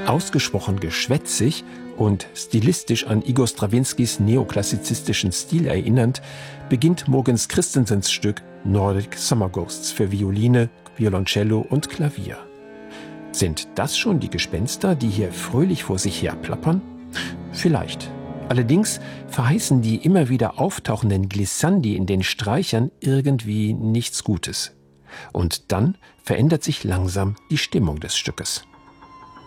Ausgesprochen geschwätzig und stilistisch an Igor Strawinskys neoklassizistischen Stil erinnernd, beginnt Mogens Christensens Stück Nordic Summer Ghosts für Violine, Violoncello und Klavier. Sind das schon die Gespenster, die hier fröhlich vor sich her plappern? Vielleicht. Allerdings verheißen die immer wieder auftauchenden Glissandi in den Streichern irgendwie nichts Gutes. Und dann verändert sich langsam die Stimmung des Stückes.